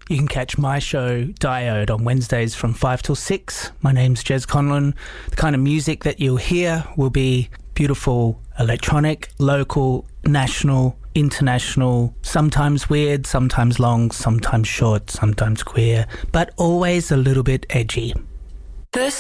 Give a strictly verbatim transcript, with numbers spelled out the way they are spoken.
You can catch my show, Diode, on Wednesdays from five till six. My name's Jez Conlon. The kind of music that you'll hear will be beautiful electronic, local, national, international, sometimes weird, sometimes long, sometimes short, sometimes queer, but always a little bit edgy. This